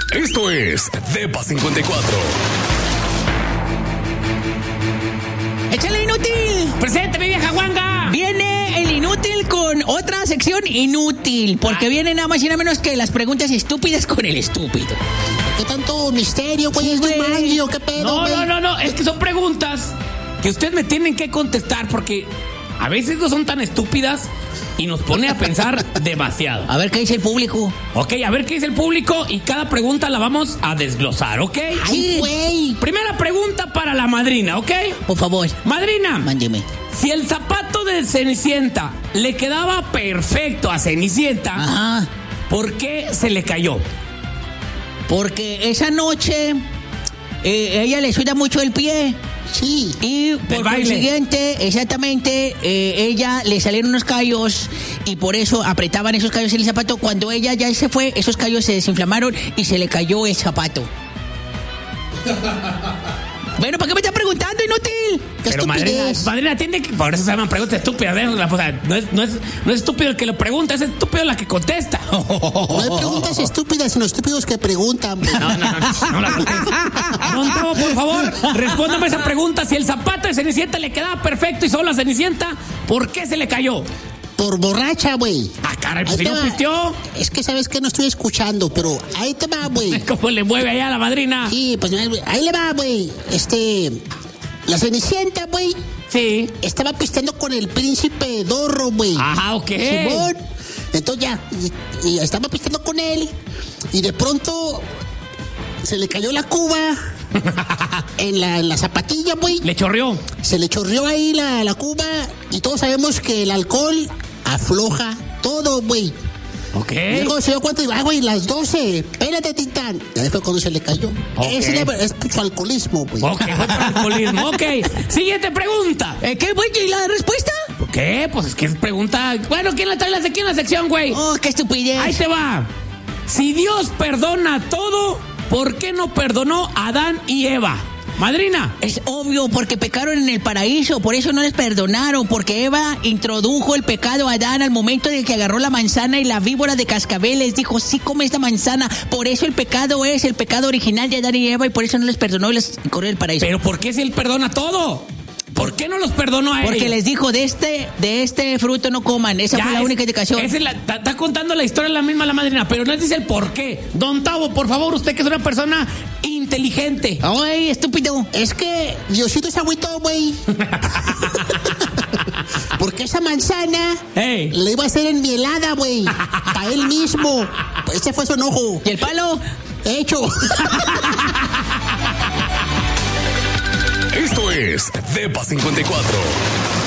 Esto es Depa 54. ¡Échale, inútil! ¡Presente, mi vieja guanga! Viene el inútil con otra sección inútil, porque viene nada más y nada menos que las preguntas estúpidas con el estúpido. ¿Qué tanto misterio, güey? ¿Es de un Mario? ¿Qué pedo, güey? No, es que son preguntas que ustedes me tienen que contestar porque a veces no son tan estúpidas y nos pone a pensar demasiado. A ver qué dice el público. Ok, a ver qué dice el público y cada pregunta la vamos a desglosar, ¿ok? Sí, güey. Primera pregunta para la madrina, ¿ok? Por favor, Madrina, mándeme. si el zapato de Cenicienta le quedaba perfecto a Cenicienta, Ajá. ¿por qué se le cayó? Porque esa noche ella le suda mucho el pie. Sí. Y por consiguiente, exactamente, ella le salieron unos callos y por eso apretaban esos callos en el zapato. Cuando ella ya se fue, esos callos se desinflamaron y se le cayó el zapato. Bueno, ¿para qué me estás preguntando, inútil? ¿Qué Pero madrina tiene que... Por eso se llaman preguntas estúpidas, ¿eh? O sea, no es estúpido el que lo pregunta, es estúpido la que contesta. No hay preguntas estúpidas, sino estúpidos que preguntan, güey. No la contesta. Don Tavo, por favor, respóndame esa pregunta. Si el zapato de Cenicienta le quedaba perfecto y solo a Cenicienta, ¿por qué se le cayó? Por borracha, güey. Ah, caray, pues Ahí si te no va. pisteó. Es que sabes que no estoy escuchando, pero ahí te va, güey. ¿Cómo le mueve allá a la madrina? Sí, pues ahí le va, güey. La Cenicienta, güey, Sí. estaba pisteando con el príncipe Dorro, güey. Ajá, ok. Simón. Entonces ya, y estaba pisteando con él, y de pronto se le cayó la cuba en la zapatilla, güey. Le chorreó. Se le chorreó ahí la cuba, y todos sabemos que el alcohol afloja todo, güey. Ok. Y luego se dio cuenta y dijo, güey, las 12, espérate, Tintán. Y ahí fue cuando se le cayó. Ok. Ese es su alcoholismo, güey. Ok, fue por alcoholismo. Ok. Siguiente pregunta. ¿Qué, güey? ¿Y la respuesta? ¿Por qué? Pues es que es pregunta... Bueno, ¿quién la trae aquí en la sección, güey? Oh, qué estupidez. Ahí te va. Si Dios perdona todo, ¿por qué no perdonó a Adán y Eva? Madrina. Es obvio, porque pecaron en el paraíso, por eso no les perdonaron, porque Eva introdujo el pecado a Adán al momento de que agarró la manzana y la víbora de cascabeles dijo, sí, come esta manzana, por eso el pecado es el pecado original de Adán y Eva y por eso no les perdonó y les corrió del paraíso. ¿Pero por qué si él perdona todo? ¿Por qué no los perdonó a ellos? Porque les dijo, de este fruto no coman, esa fue la única indicación. Está contando la historia la misma la madrina, pero no dice el por qué. Don Tavo, por favor, usted que es una persona inteligente. Ay, estúpido. Es que Diosito se agüitó, güey. Porque esa manzana le iba a hacer enmielada, güey. Para él mismo. Ese fue su enojo. ¿Y el palo? Hecho. Esto es Depa 54.